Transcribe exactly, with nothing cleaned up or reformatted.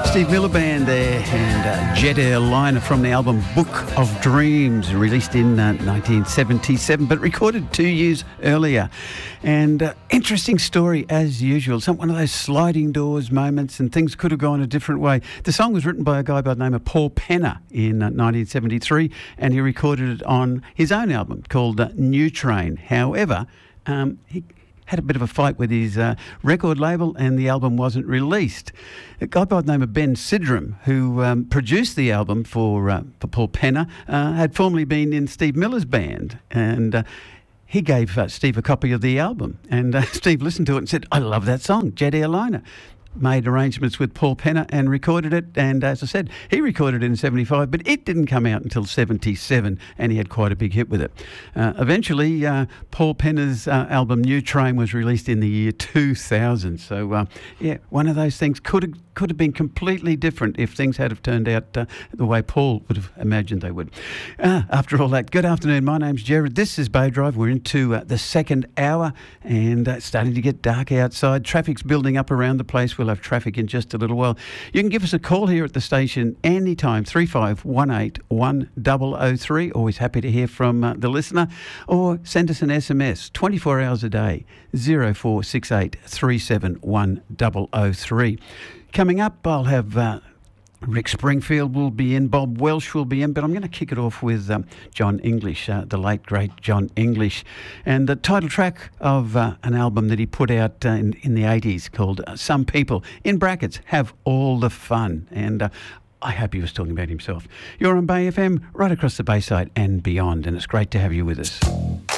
Steve Miller Band there and uh, Jet Airliner from the album Book of Dreams, released in uh, nineteen seventy-seven, but recorded two years earlier. And uh, interesting story as usual. Some one of those sliding doors moments, and things could have gone a different way. The song was written by a guy by the name of Paul Penner in uh, nineteen seventy-three, and he recorded it on his own album called uh, New Train. However, um, he had a bit of a fight with his uh, record label, and the album wasn't released. A guy by the name of Ben Sidram, who um, produced the album for, uh, for Paul Penner, uh, had formerly been in Steve Miller's band, and uh, he gave uh, Steve a copy of the album, and uh, Steve listened to it and said, "I love that song, Jet Airliner." Made arrangements with Paul Penner and recorded it, and as I said, he recorded it in seventy-five, but it didn't come out until seventy-seven, and he had quite a big hit with it. Uh, eventually, uh, Paul Penner's uh, album New Train was released in the year two thousand, so uh, yeah, one of those things could have could have been completely different if things had have turned out uh, the way Paul would have imagined they would. Uh, after all that, good afternoon, my name's Jared, this is Bay Drive, we're into uh, the second hour, and uh, it's starting to get dark outside, traffic's building up around the place. We'll have traffic in just a little while. You can give us a call here at the station anytime, three five one eight one zero zero three. Always happy to hear from uh, the listener. Or send us an S M S, twenty-four hours a day, zero four six eight three seven one zero zero three. Coming up, I'll have... Uh, Rick Springfield will be in, Bob Welsh will be in, but I'm going to kick it off with um, John English, uh, the late, great John English, and the title track of uh, an album that he put out uh, in, in the eighties called uh, Some People, in brackets, Have All the Fun, and uh, I hope he was talking about himself. You're on Bay F M, right across the Bayside and beyond, and it's great to have you with us.